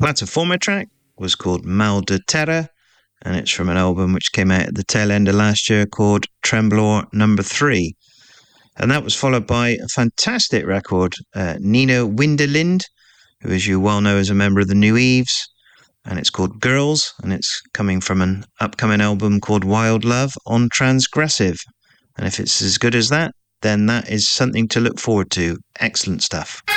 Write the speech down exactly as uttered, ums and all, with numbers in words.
Plataforma track was called Mal de Terra, and it's from an album which came out at the tail end of last year called Tremblor Number Three. And that was followed by a fantastic record, uh, Nina Winderlind, who, as you well know, is a member of the New Eves, and it's called Girls, and it's coming from an upcoming album called Wild Love on Transgressive. And if it's as good as that, then that is something to look forward to. Excellent stuff.